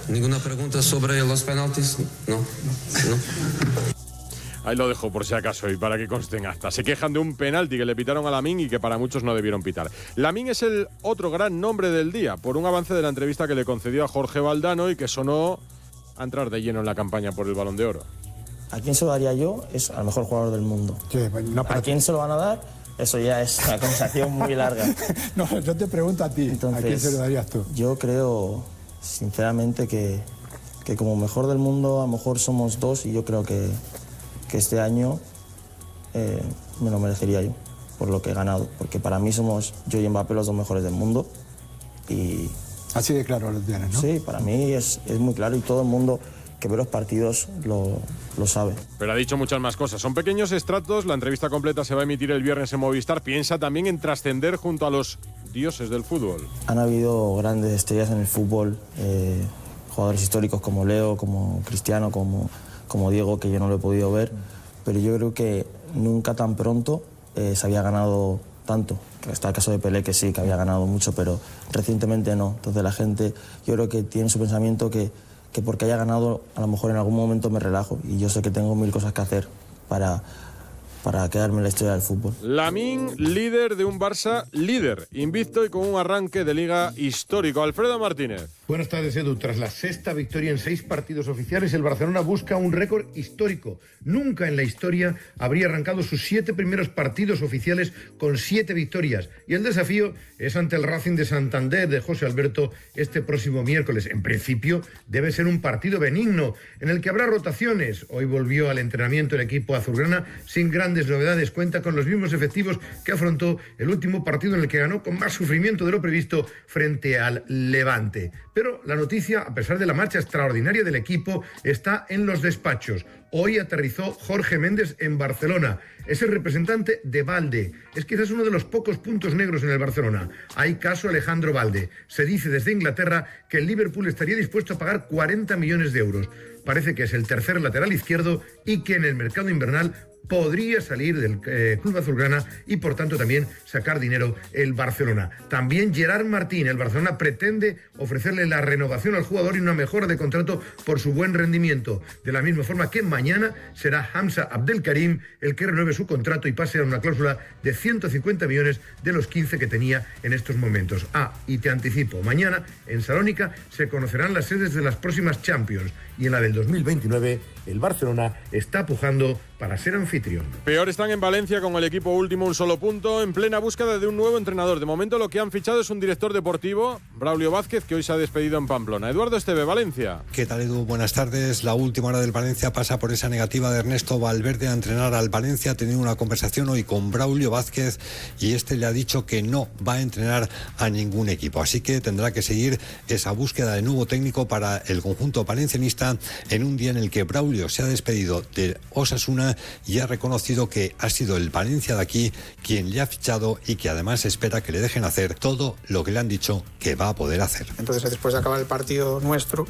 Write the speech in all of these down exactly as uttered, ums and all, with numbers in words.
¿Ninguna pregunta sobre los penaltis? No, no. Ahí lo dejo por si acaso y para que conste en acta. Se quejan de un penalti que le pitaron a Lamine y que para muchos no debieron pitar. Lamine es el otro gran nombre del día, por un avance de la entrevista que le concedió a Jorge Valdano y que sonó a entrar de lleno en la campaña por el Balón de Oro. ¿A quién se lo daría yo? Es al mejor jugador del mundo. Sí, no, ¿a quién se lo van a dar? Eso ya es una conversación muy larga. No, yo te pregunto a ti. Entonces, ¿a quién se lo darías tú? Yo creo, sinceramente, que, que como mejor del mundo a lo mejor somos dos y yo creo que, que este año eh, me lo merecería yo por lo que he ganado. Porque para mí somos yo y Mbappé los dos mejores del mundo. Y así de claro lo tienes, ¿no? Sí, para mí es, es muy claro y todo el mundo que ve los partidos lo, lo sabe. Pero ha dicho muchas más cosas. Son pequeños estratos. La entrevista completa se va a emitir el viernes en Movistar. Piensa también en trascender junto a los dioses del fútbol. Han habido grandes estrellas en el fútbol, eh, jugadores históricos como Leo, como Cristiano, como, como Diego, que yo no lo he podido ver, pero yo creo que nunca tan pronto eh, se había ganado tanto. Está el caso de Pelé, que sí, que había ganado mucho, pero recientemente no. Entonces la gente, yo creo que tiene su pensamiento que que porque haya ganado, a lo mejor en algún momento me relajo y yo sé que tengo mil cosas que hacer para, para quedarme en la historia del fútbol. Lamine, líder de un Barça líder, invicto y con un arranque de liga histórico. Alfredo Martínez. Buenas tardes, Edu. Tras la sexta victoria en seis partidos oficiales, el Barcelona busca un récord histórico. Nunca en la historia habría arrancado sus siete primeros partidos oficiales con siete victorias. Y el desafío es ante el Racing de Santander de José Alberto este próximo miércoles. En principio, debe ser un partido benigno, en el que habrá rotaciones. Hoy volvió al entrenamiento el equipo azulgrana sin grandes novedades. Cuenta con los mismos efectivos que afrontó el último partido en el que ganó con más sufrimiento de lo previsto frente al Levante. Pero la noticia, a pesar de la marcha extraordinaria del equipo, está en los despachos. Hoy aterrizó Jorge Méndez en Barcelona. Es el representante de Valde. Es quizás uno de los pocos puntos negros en el Barcelona. Hay caso Alejandro Valde. Se dice desde Inglaterra que el Liverpool estaría dispuesto a pagar cuarenta millones de euros. Parece que es el tercer lateral izquierdo y que en el mercado invernal podría salir del eh, club azulgrana y por tanto también sacar dinero el Barcelona. También Gerard Martín, el Barcelona pretende ofrecerle la renovación al jugador y una mejora de contrato por su buen rendimiento. De la misma forma que mañana será Hamza Abdelkarim el que renueve su contrato y pase a una cláusula de ciento cincuenta millones de los quince que tenía en estos momentos. Ah, y te anticipo, mañana en Salónica se conocerán las sedes de las próximas Champions y en la del dos mil veintinueve el Barcelona está pujando para ser anfitrión. Peor están en Valencia con el equipo último, un solo punto, en plena búsqueda de un nuevo entrenador. De momento lo que han fichado es un director deportivo, Braulio Vázquez, que hoy se ha despedido en Pamplona. Eduardo Esteve, Valencia. ¿Qué tal, Edu? Buenas tardes. La última hora del Valencia pasa por esa negativa de Ernesto Valverde a entrenar al Valencia. Ha tenido una conversación hoy con Braulio Vázquez y este le ha dicho que no va a entrenar a ningún equipo. Así que tendrá que seguir esa búsqueda de nuevo técnico para el conjunto valencianista en un día en el que Braulio se ha despedido de Osasuna y ha reconocido que ha sido el Valencia de aquí quien le ha fichado y que además espera que le dejen hacer todo lo que le han dicho que va a poder hacer. Entonces, después de acabar el partido nuestro,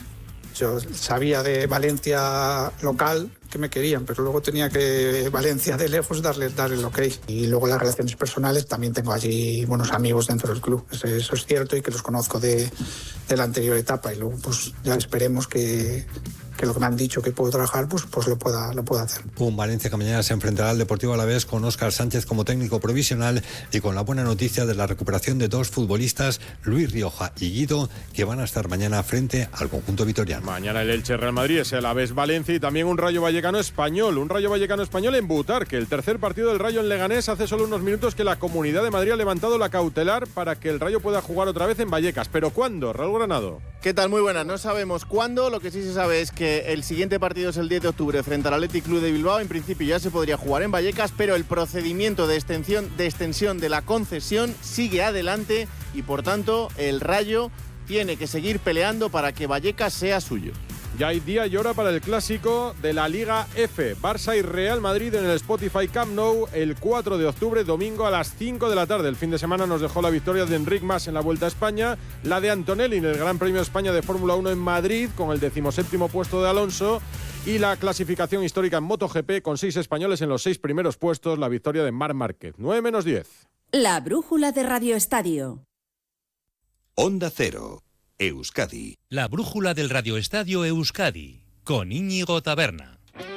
yo sabía de Valencia local que me querían, pero luego tenía que Valencia de lejos darle, darle el ok. Y luego las relaciones personales, también tengo allí buenos amigos dentro del club. Eso, eso es cierto y que los conozco de, de la anterior etapa. Y luego pues ya esperemos que, que lo que me han dicho que puedo trabajar, pues, pues lo, pueda, lo pueda hacer. Un Valencia que mañana se enfrentará al Deportivo Alavés con Óscar Sánchez como técnico provisional y con la buena noticia de la recuperación de dos futbolistas, Luis Rioja y Guido, que van a estar mañana frente al conjunto vitoriano. Mañana el Elche Real Madrid, es el Alavés Valencia y también un Rayo Vallecano español, un Rayo Vallecano español en Butarque. El tercer partido del Rayo en Leganés. Hace solo unos minutos que la Comunidad de Madrid ha levantado la cautelar para que el Rayo pueda jugar otra vez en Vallecas. ¿Pero cuándo? Raúl Granado. ¿Qué tal? Muy buenas. No sabemos cuándo. Lo que sí se sabe es que el siguiente partido es el diez de octubre frente al Athletic Club de Bilbao. En principio ya se podría jugar en Vallecas, pero el procedimiento de extensión, de extensión de la concesión sigue adelante y por tanto el Rayo tiene que seguir peleando para que Vallecas sea suyo. Ya hay día y hora para el clásico de la Liga F. Barça y Real Madrid en el Spotify Camp Nou el cuatro de octubre, domingo a las cinco de la tarde. El fin de semana nos dejó la victoria de Enric Mas en la Vuelta a España, la de Antonelli en el Gran Premio de España de Fórmula uno en Madrid con el decimoséptimo puesto de Alonso y la clasificación histórica en MotoGP con seis españoles en los seis primeros puestos, la victoria de Marc Márquez. nueve menos diez. La brújula de Radio Estadio. Onda Cero. Euskadi. La brújula del Radioestadio Euskadi, con Íñigo Taberna.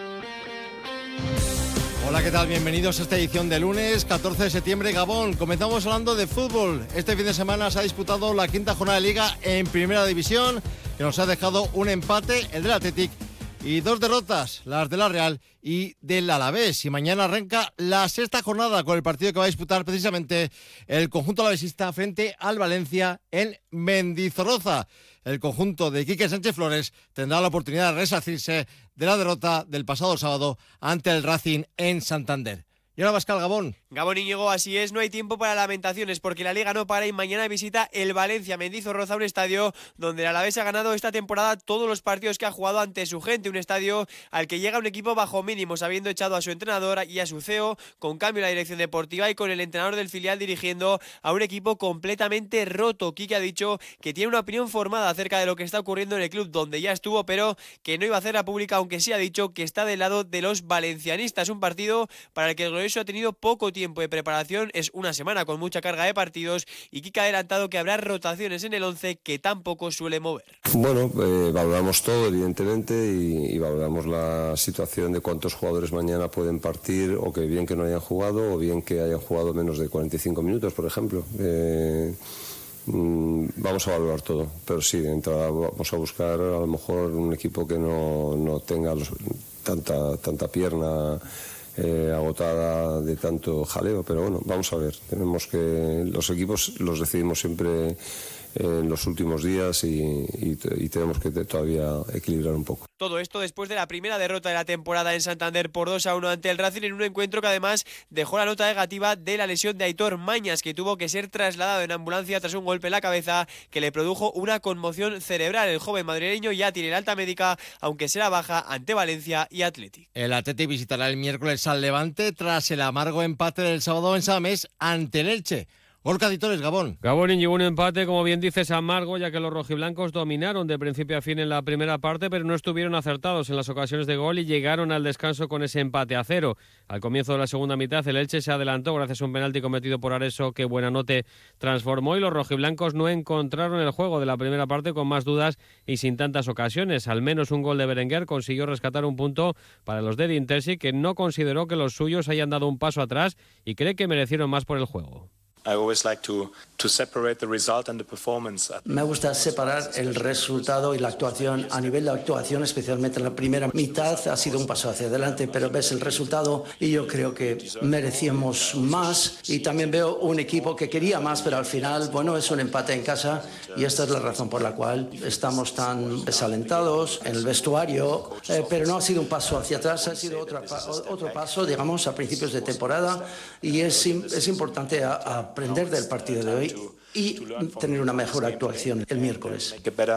Hola, ¿qué tal? Bienvenidos a esta edición de lunes, catorce de septiembre, Gabón. Comenzamos hablando de fútbol. Este fin de semana se ha disputado la quinta jornada de Liga en Primera División, que nos ha dejado un empate, el del Athletic, y dos derrotas, las de la Real y del Alavés. Y mañana arranca la sexta jornada con el partido que va a disputar precisamente el conjunto alavesista frente al Valencia en Mendizorroza. El conjunto de Quique Sánchez Flores tendrá la oportunidad de resarcirse de la derrota del pasado sábado ante el Racing en Santander. Y ahora Pascal, Gabón. Gabón, Íñigo, así es, no hay tiempo para lamentaciones porque la Liga no para y mañana visita el Valencia Mendizorroza, un estadio donde el Alavés ha ganado esta temporada todos los partidos que ha jugado ante su gente, un estadio al que llega un equipo bajo mínimos, habiendo echado a su entrenador y a su C E O, con cambio en la dirección deportiva y con el entrenador del filial dirigiendo a un equipo completamente roto. Quique ha dicho que tiene una opinión formada acerca de lo que está ocurriendo en el club donde ya estuvo, pero que no iba a hacerla pública, aunque sí ha dicho que está del lado de los valencianistas, un partido para el que el glorioso ha tenido poco tiempo de preparación, es una semana con mucha carga de partidos, y Quique ha adelantado que habrá rotaciones en el once que tampoco suele mover. Bueno, eh, valoramos todo evidentemente y, y valoramos la situación de cuántos jugadores mañana pueden partir, o que bien que no hayan jugado o bien que hayan jugado menos de cuarenta y cinco minutos, por ejemplo. Eh, mm, vamos a valorar todo, pero sí, de entrada vamos a buscar a lo mejor un equipo que no, no tenga los, tanta, tanta pierna Eh, agotada de tanto jaleo, pero bueno, vamos a ver. Tenemos que los equipos los decidimos siempre en los últimos días y, y, y tenemos que todavía equilibrar un poco. Todo esto después de la primera derrota de la temporada en Santander por dos a uno ante el Racing, en un encuentro que además dejó la nota negativa de la lesión de Aitor Mañas, que tuvo que ser trasladado en ambulancia tras un golpe en la cabeza que le produjo una conmoción cerebral. El joven madrileño ya tiene el alta médica, aunque será baja ante Valencia y Athletic. El Athletic visitará el miércoles al Levante tras el amargo empate del sábado en Samamés ante el Elche. Gorka Ditores, Gabón. Gabón y un empate, como bien dices, amargo, ya que los rojiblancos dominaron de principio a fin en la primera parte, pero no estuvieron acertados en las ocasiones de gol y llegaron al descanso con ese empate a cero. Al comienzo de la segunda mitad, el Elche se adelantó gracias a un penalti cometido por Areso que Buenanote transformó, y los rojiblancos no encontraron el juego de la primera parte con más dudas y sin tantas ocasiones. Al menos un gol de Berenguer consiguió rescatar un punto para los de Dintesi, que no consideró que los suyos hayan dado un paso atrás y cree que merecieron más por el juego. Me gusta separar el resultado y la actuación. A nivel de actuación, especialmente en la primera mitad, ha sido un paso hacia adelante, pero ves el resultado y yo creo que merecíamos más, y también veo un equipo que quería más, pero al final, bueno, es un empate en casa y esta es la razón por la cual estamos tan desalentados en el vestuario, eh, pero no ha sido un paso hacia atrás, ha sido otro, otro paso, digamos, a principios de temporada, y es, es importante a, a aprender del partido de hoy y tener una mejor actuación el miércoles.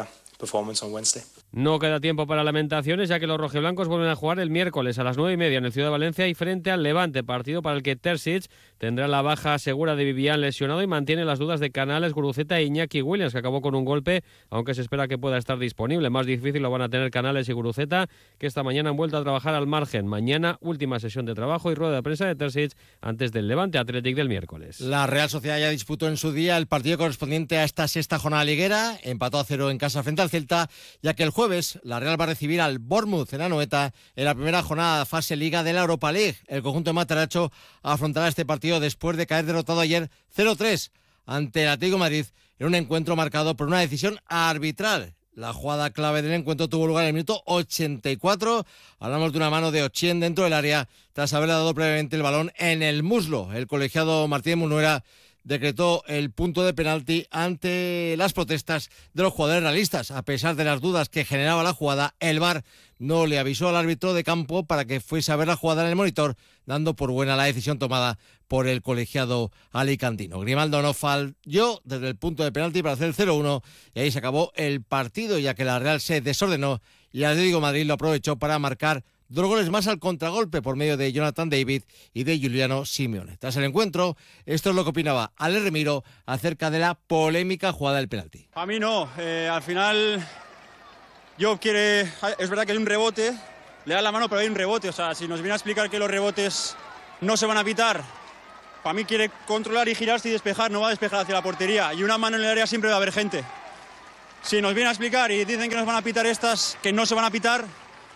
No queda tiempo para lamentaciones, ya que los rojiblancos vuelven a jugar el miércoles a las nueve y media en el Ciudad de Valencia y frente al Levante, partido para el que Terzic tendrá la baja segura de Vivian lesionado y mantiene las dudas de Canales, Guruceta e Iñaki Williams, que acabó con un golpe, aunque se espera que pueda estar disponible. Más difícil lo van a tener Canales y Guruceta, que esta mañana han vuelto a trabajar al margen. Mañana, última sesión de trabajo y rueda de prensa de Terzic antes del Levante Athletic del miércoles. La Real Sociedad ya disputó en su día el partido correspondiente a esta sexta jornada liguera, empató a cero en casa frente al Celta, ya que el jueves la Real va a recibir al Bournemouth en Anoeta en la primera jornada de fase Liga de la Europa League. El conjunto de Mataracho afrontará este partido después de caer derrotado ayer cero tres ante el Atlético de Madrid en un encuentro marcado por una decisión arbitral. La jugada clave del encuentro tuvo lugar en el minuto ochenta y cuatro. Hablamos de una mano de Ochien dentro del área tras haberle dado previamente el balón en el muslo. El colegiado Martínez Munuera decretó el punto de penalti ante las protestas de los jugadores realistas. A pesar de las dudas que generaba la jugada, el V A R no le avisó al árbitro de campo para que fuese a ver la jugada en el monitor, dando por buena la decisión tomada por el colegiado alicantino. Grimaldo no falló desde el punto de penalti para hacer el cero uno y ahí se acabó el partido, ya que la Real se desordenó y el Atlético de Madrid lo aprovechó para marcar dos goles más al contragolpe por medio de Jonathan David y de Giuliano Simeone. Tras el encuentro, esto es lo que opinaba Ale Remiro acerca de la polémica jugada del penalti. A mí no, eh, al final yo quiere, es verdad que hay un rebote, le da la mano pero hay un rebote, o sea, si nos viene a explicar que los rebotes no se van a pitar, para mí quiere controlar y girarse y despejar, no va a despejar hacia la portería, y una mano en el área siempre va a haber gente. si nos vienen a explicar y dicen que nos van a pitar estas, que no se van a pitar,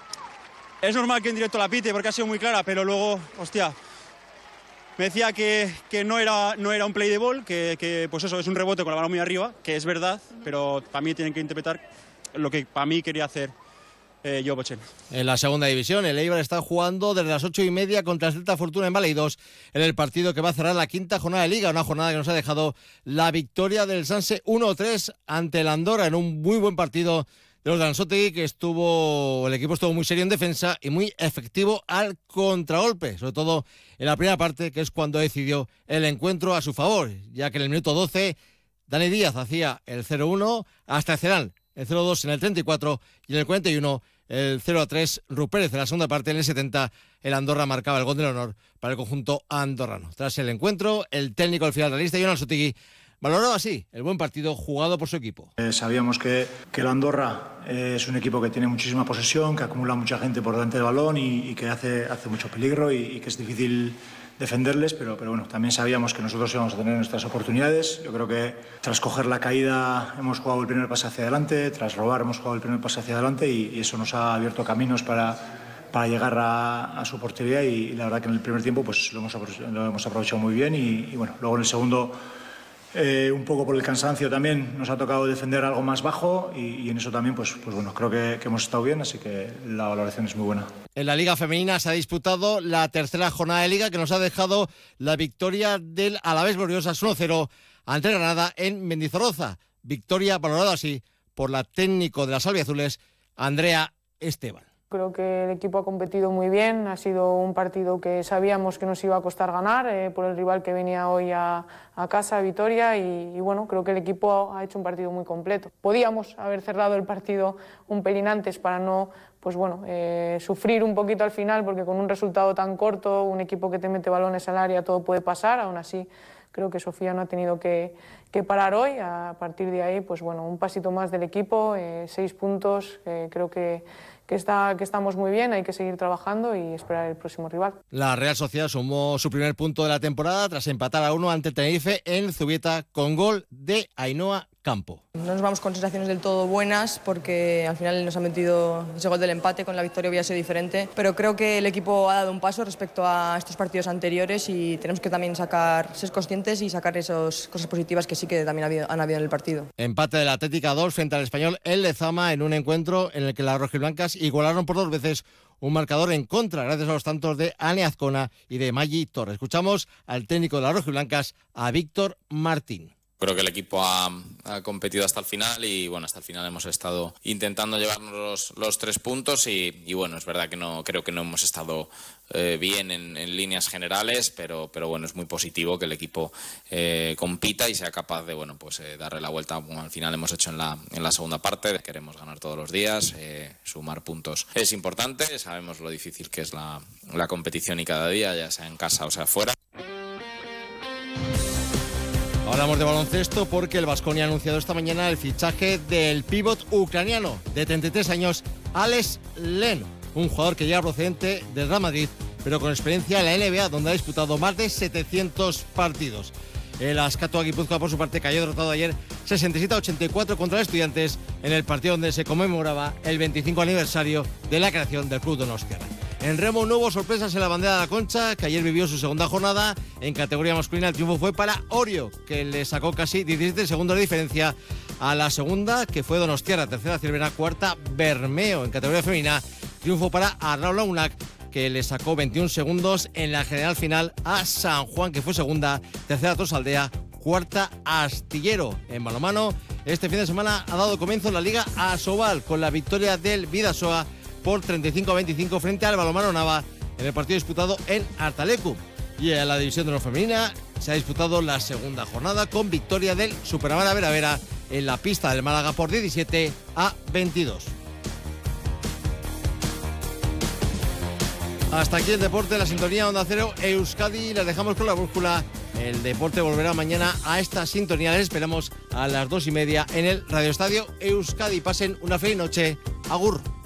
es normal que en directo la pite porque ha sido muy clara, pero luego, hostia, me decía que, que no, era, no era un play de ball, que, que pues eso, es un rebote con la mano muy arriba, que es verdad, pero para mí tienen que interpretar lo que para mí quería hacer eh, yo, Bochen. En la segunda división, el Eibar está jugando desde las ocho y media contra el Celta Fortuna en Baleidos, en el partido que va a cerrar la quinta jornada de Liga, una jornada que nos ha dejado la victoria del Sanse uno tres ante el Andorra en un muy buen partido de los de Anzotegui, que estuvo, el equipo estuvo muy serio en defensa y muy efectivo al contragolpe, sobre todo en la primera parte, que es cuando decidió el encuentro a su favor, ya que en el minuto doce Dani Díaz hacía el cero uno hasta Ceral, el cero dos en el treinta y cuatro y en el cuarenta y uno el cero a tres Rupérez. En la segunda parte, en el setenta, el Andorra marcaba el gol del honor para el conjunto andorrano. Tras el encuentro, el técnico del final realista, Jon Anzotegui, valorado así el buen partido jugado por su equipo. Eh, sabíamos que, que el Andorra eh, es un equipo que tiene muchísima posesión, que acumula mucha gente por delante del balón y, y que hace, hace mucho peligro y, y que es difícil defenderles, pero, pero bueno, también sabíamos que nosotros íbamos a tener nuestras oportunidades. Yo creo que tras coger la caída hemos jugado el primer pase hacia adelante, tras robar hemos jugado el primer pase hacia adelante y, y eso nos ha abierto caminos para, para llegar a, a su portería y, y la verdad que en el primer tiempo pues lo hemos, lo hemos aprovechado muy bien y, y bueno, luego en el segundo Eh, un poco por el cansancio también nos ha tocado defender algo más bajo y, y en eso también pues, pues bueno, creo que, que hemos estado bien, así que la valoración es muy buena. En la Liga Femenina se ha disputado la tercera jornada de Liga, que nos ha dejado la victoria del Alavés Gloriosas uno cero ante Granada en Mendizorroza. Victoria valorada así por la técnico de las albiazules, Andrea Esteban. Creo que el equipo ha competido muy bien, ha sido un partido que sabíamos que nos iba a costar ganar eh, por el rival que venía hoy a, a casa, a Vitoria, y, y bueno, creo que el equipo ha hecho un partido muy completo. Podíamos haber cerrado el partido un pelín antes para no pues bueno, eh, sufrir un poquito al final, porque con un resultado tan corto, un equipo que te mete balones al área, todo puede pasar. Aún así, creo que Sofía no ha tenido que, que parar hoy. A partir de ahí, pues bueno, un pasito más del equipo, eh, seis puntos, eh, creo que Que, está, que estamos muy bien, hay que seguir trabajando y esperar el próximo rival. La Real Sociedad sumó su primer punto de la temporada tras empatar a uno ante el Tenerife en Zubieta con gol de Ainhoa Campo. No nos vamos con sensaciones del todo buenas porque al final nos ha metido ese gol del empate, con la victoria hubiera sido diferente, pero creo que el equipo ha dado un paso respecto a estos partidos anteriores y tenemos que también sacar, ser conscientes y sacar esas cosas positivas que sí que también habido, han habido en el partido. Empate del Atlético dos frente al Español en Lezama en un encuentro en el que las rojiblancas igualaron por dos veces un marcador en contra gracias a los tantos de Ane Azcona y de Maggi Torres. Escuchamos al técnico de las rojiblancas, a Víctor Martín. Creo que el equipo ha, ha competido hasta el final y bueno, hasta el final hemos estado intentando llevarnos los, los tres puntos y, y bueno, es verdad que no creo que no hemos estado eh, bien en, en líneas generales, pero, pero bueno, es muy positivo que el equipo eh, compita y sea capaz de bueno, pues eh, darle la vuelta como al final hemos hecho en la, en la segunda parte. Queremos ganar todos los días, eh, sumar puntos es importante, sabemos lo difícil que es la, la competición y cada día, ya sea en casa o sea fuera. Hablamos de baloncesto porque el Baskonia ha anunciado esta mañana el fichaje del pívot ucraniano de treinta y tres años, Alex Len, un jugador que llega procedente del Real Madrid, pero con experiencia en la N B A, donde ha disputado más de setecientos partidos. El Askatua Guipúzcoa, por su parte, cayó derrotado ayer sesenta y siete a ochenta y cuatro contra los Estudiantes en el partido donde se conmemoraba el veinticinco aniversario de la creación del Club Donostiarra. En remo no hubo sorpresas en la bandera de la Concha, que ayer vivió su segunda jornada. En categoría masculina el triunfo fue para Orio, que le sacó casi diecisiete segundos de diferencia a la segunda, que fue Donostiarra, tercera Cervera, cuarta Bermeo. En categoría femenina, triunfo para Arnau Launac, que le sacó veintiún segundos en la general final a San Juan, que fue segunda, tercera Tolosaldea, cuarta Astillero. En balonmano, este fin de semana ha dado comienzo la Liga Asobal con la victoria del Bidasoa por treinta y cinco a veinticinco frente al balonmano Nava en el partido disputado en Artalecu. Y en la división de honor femenina se ha disputado la segunda jornada con victoria del Superamara Vera Vera en la pista del Málaga por diecisiete a veintidós. Hasta aquí el deporte, la sintonía Onda Cero Euskadi. Les dejamos con la brújula. El deporte volverá mañana a esta sintonía. Les esperamos a las dos y media en el Radio Estadio Euskadi. Pasen una feliz noche. Agur.